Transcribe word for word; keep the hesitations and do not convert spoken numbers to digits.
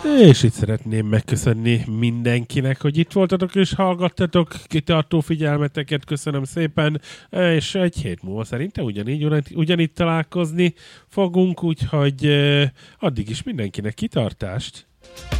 És itt szeretném megköszönni mindenkinek, hogy itt voltatok és hallgattatok, kitartó figyelmeteket, köszönöm szépen, és egy hét múlva szerintem ugyanígy, ugyanitt találkozni fogunk, úgyhogy addig is mindenkinek kitartást.